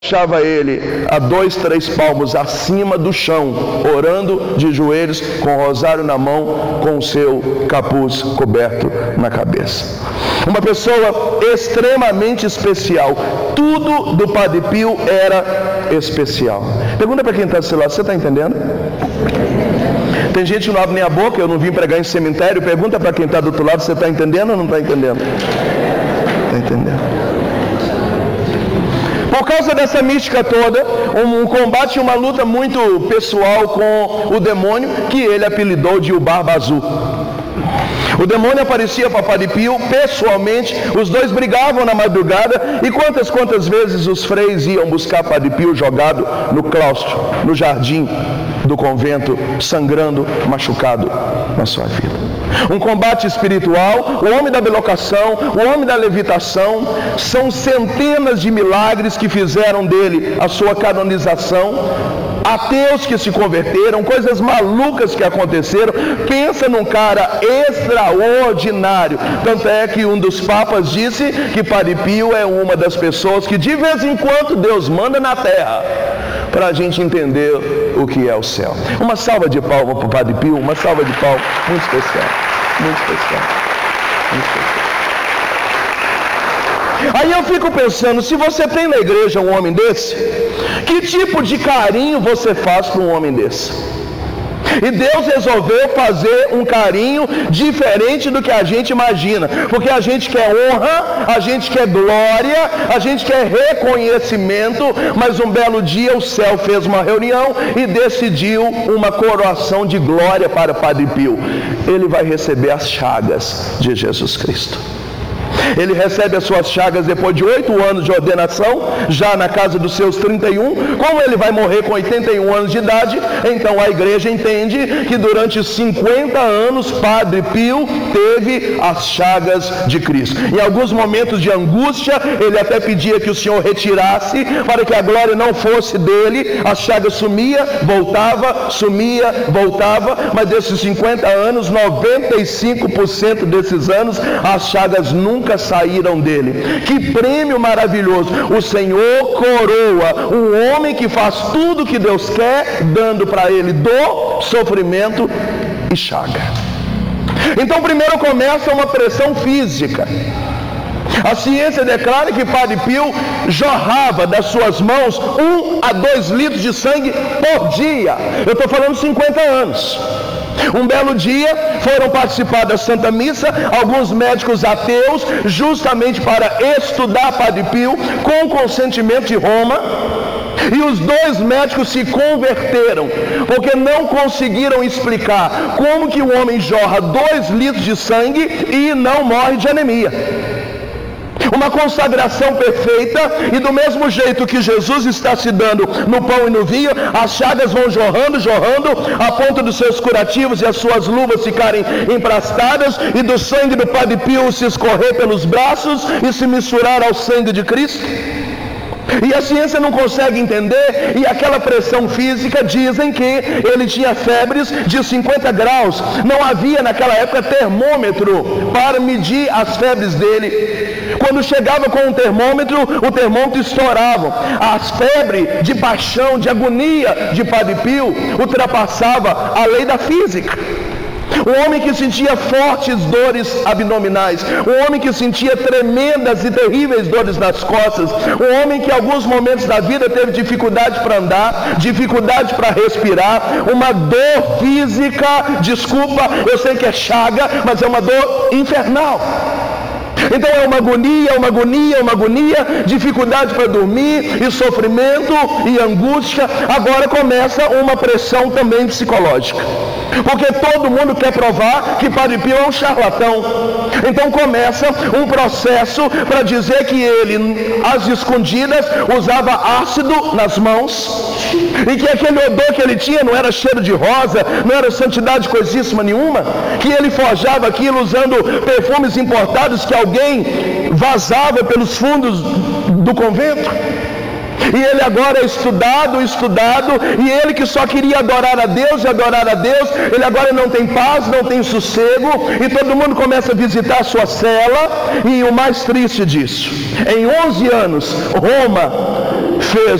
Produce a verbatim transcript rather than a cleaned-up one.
achava ele a dois, três palmos acima do chão, orando de joelhos, com o rosário na mão, com o seu capuz coberto na cabeça. Uma pessoa extremamente especial. Tudo do Padre Pio era especial. Pergunta para quem está do seu lado: você está entendendo? Tem gente que não abre nem a boca. Eu não vim pregar em cemitério. Pergunta para quem está do outro lado: você está entendendo ou não está entendendo? Está entendendo? Por causa dessa mística toda, um, um combate e uma luta muito pessoal com o demônio, que ele apelidou de o Barba Azul. O demônio aparecia para Padre Pio pessoalmente, os dois brigavam na madrugada, e quantas, quantas vezes os freis iam buscar Padre Pio jogado no claustro, no jardim do convento, sangrando, machucado na sua vida. Um combate espiritual, o homem da bilocação, o homem da levitação, são centenas de milagres que fizeram dele a sua canonização, ateus que se converteram, coisas malucas que aconteceram. Pensa num cara extraordinário. Tanto é que um dos papas disse que Padre Pio é uma das pessoas que de vez em quando Deus manda na terra para a gente entender o que é o céu. Uma salva de palmas para o Padre Pio, uma salva de palmas muito especial, muito especial, muito especial. Aí eu fico pensando, se você tem na igreja um homem desse, que tipo de carinho você faz para um homem desse? E Deus resolveu fazer um carinho diferente do que a gente imagina, porque a gente quer honra, a gente quer glória, a gente quer reconhecimento, mas um belo dia o céu fez uma reunião e decidiu uma coroação de glória para Padre Pio. Ele vai receber as chagas de Jesus Cristo. Ele recebe as suas chagas depois de oito anos de ordenação, já na casa dos seus trinta e um. Como ele vai morrer com oitenta e um anos de idade, então a igreja entende que durante cinquenta anos Padre Pio teve as chagas de Cristo. Em alguns momentos de angústia, ele até pedia que o Senhor retirasse, para que a glória não fosse dele. As chagas sumia, voltava, sumia, voltava, mas desses cinquenta anos, noventa e cinco por cento desses anos, as chagas nunca saíram dele. Que prêmio maravilhoso! O Senhor coroa um homem que faz tudo que Deus quer, dando para ele dor, sofrimento e chaga. Então primeiro começa uma pressão física. A ciência declara que Padre Pio jorrava das suas mãos um a dois litros de sangue por dia. Eu estou falando cinquenta anos. Um belo dia foram participar da Santa Missa alguns médicos ateus, justamente para estudar Padre Pio, com consentimento de Roma. E os dois médicos se converteram, porque não conseguiram explicar como que um homem jorra dois litros de sangue e não morre de anemia. Uma consagração perfeita, e do mesmo jeito que Jesus está se dando no pão e no vinho, as chagas vão jorrando, jorrando, a ponto dos seus curativos e as suas luvas ficarem emprastadas, e do sangue do Padre Pio se escorrer pelos braços e se misturar ao sangue de Cristo. E a ciência não consegue entender, e aquela pressão física, dizem que ele tinha febres de cinquenta graus. Não havia naquela época termômetro para medir as febres dele. Quando chegava com um termômetro, o termômetro estourava. As febres de paixão, de agonia de Padre Pio ultrapassava a lei da física. Um homem que sentia fortes dores abdominais, um homem que sentia tremendas e terríveis dores nas costas, um homem que em alguns momentos da vida teve dificuldade para andar, dificuldade para respirar, uma dor física, desculpa, eu sei que é chaga, mas é uma dor infernal. Então é uma agonia, uma agonia, uma agonia, dificuldade para dormir, e sofrimento e angústia. Agora começa uma pressão também psicológica, porque todo mundo quer provar que Padre Pio é um charlatão. Então começa um processo para dizer que ele, às escondidas, usava ácido nas mãos, e que aquele odor que ele tinha não era cheiro de rosa, não era santidade coisíssima nenhuma, que ele forjava aquilo usando perfumes importados que alguém vazava pelos fundos do convento. E ele agora é estudado, estudado, e ele que só queria adorar a Deus e adorar a Deus, ele agora não tem paz, não tem sossego, e todo mundo começa a visitar a sua cela. E o mais triste disso, em onze anos, Roma fez